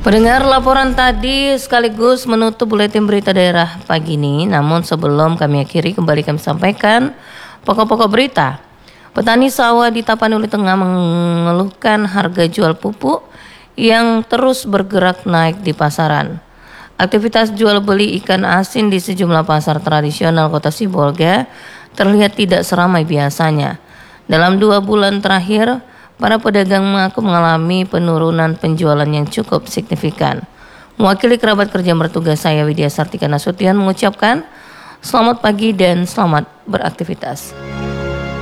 Pendengar, laporan tadi sekaligus menutup buletin berita daerah pagi ini. Namun sebelum kami akhiri, kembali kami sampaikan pokok-pokok berita. Petani sawah di Tapanuli Tengah mengeluhkan harga jual pupuk yang terus bergerak naik di pasaran. Aktivitas jual beli ikan asin di sejumlah pasar tradisional Kota Sibolga terlihat tidak seramai biasanya. Dalam 2 bulan terakhir, para pedagang mengaku mengalami penurunan penjualan yang cukup signifikan. Mewakili kerabat kerja bertugas saya, Widya Sartika Nasution, mengucapkan selamat pagi dan selamat beraktivitas.